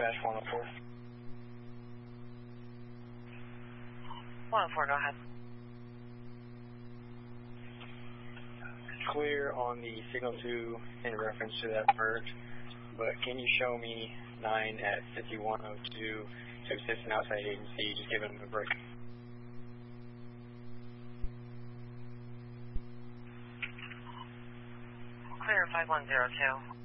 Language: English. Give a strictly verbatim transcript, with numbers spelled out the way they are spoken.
Dispatch one oh four. one oh four, go ahead. Clear on the signal two in reference to that merge, but can you show me nine at fifty-one oh two to assist an outside agency, just giving them a break? Clear five one zero two.